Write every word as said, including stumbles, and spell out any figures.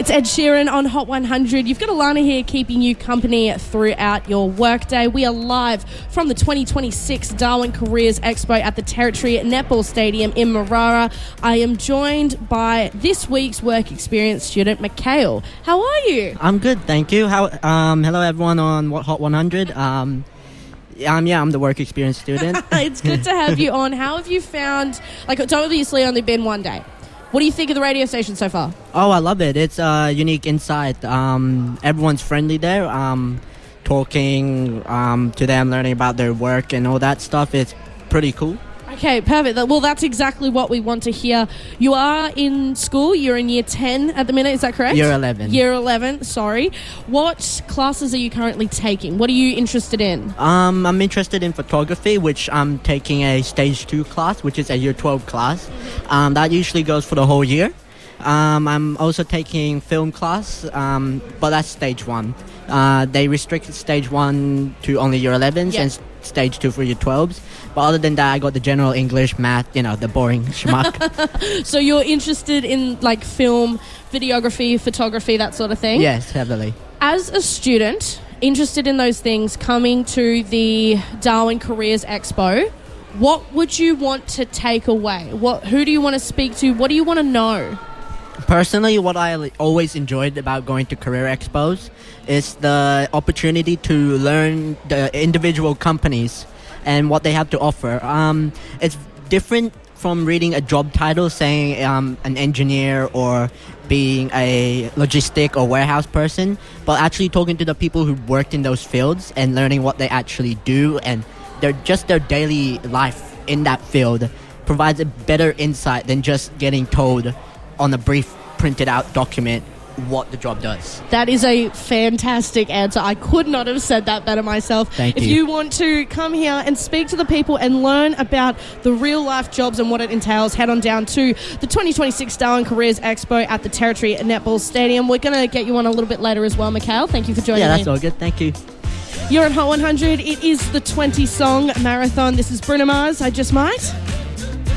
It's Ed Sheeran on Hot one hundred. You've got Alana here keeping you company throughout your workday. We are live from the twenty twenty-six Darwin Careers Expo at the Territory Netball Stadium in Marara. I am joined by this week's work experience student, Mikhail. How are you? I'm good, thank you. How? Um, hello, everyone on Hot one hundred. Um, um, yeah, I'm the work experience student. It's good to have you on. How have you found, like, it's obviously only been one day. What do you think of the radio station so far? Oh, I love it. It's a unique insight. Um, everyone's friendly there. Um, talking um, to them, learning about their work and all that stuff. It's pretty cool. Okay, perfect. Well, that's exactly what we want to hear. You are in school. You're in year ten at the minute. Is that correct? Year eleven. Year eleven, sorry. What classes are you currently taking? What are you interested in? Um, I'm interested in photography, which I'm taking a stage two class, which is a year twelve class. Um, that usually goes for the whole year. Um, I'm also taking film class, um, but that's stage one. Uh, they restricted stage one to only year elevens, yeah, and stage two for year twelves. But other than that, I got the general English, math, you know, the boring schmuck. So you're interested in, like, film, videography, photography, that sort of thing? Yes, heavily. As a student, interested in those things, coming to the Darwin Careers Expo, what would you want to take away? What? Who do you want to speak to? What do you want to know? Personally, what I always enjoyed about going to career expos is the opportunity to learn the individual companies and what they have to offer. Um, it's different from reading a job title saying um, an engineer or being a logistic or warehouse person, but actually talking to the people who worked in those fields and learning what they actually do and their just their daily life in that field provides a better insight than just getting told on a brief printed out document what the job does. That is a fantastic answer. I could not have said that better myself. Thank if you. If you want to come here and speak to the people and learn about the real life jobs and what it entails, head on down to the twenty twenty-six Darwin Careers Expo at the Territory Netball Stadium. We're going to get you on a little bit later as well, Mikhail. Thank you for joining me. Yeah, that's me. All good. Thank you. You're on Hot one hundred. It is the twenty song marathon. This is Bruno Mars. I Just Might.